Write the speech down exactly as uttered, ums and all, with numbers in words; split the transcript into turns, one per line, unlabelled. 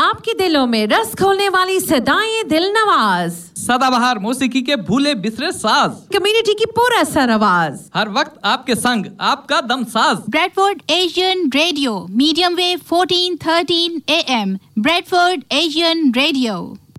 आपके दिलों में रस खोलने वाली सदाएं दिल नवाज,
सदाबहार मौसीकी के भूले बिसरे साज,
कम्युनिटी की पूरा सर आवाज,
हर वक्त आपके संग आपका दम साज।
Bradford Asian radio, medium wave fourteen thirteen A M, Bradford Asian radio.